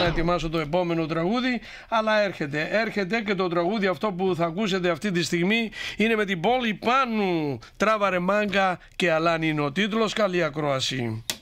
ετοιμάσω το επόμενο τραγούδι, αλλά έρχεται και το τραγούδι αυτό που θα ακούσετε αυτή τη στιγμή είναι με την Πόλη Πάνου. Τράβαρε μάγκα και Αλάνη είναι ο τίτλος. Καλή ακρόαση.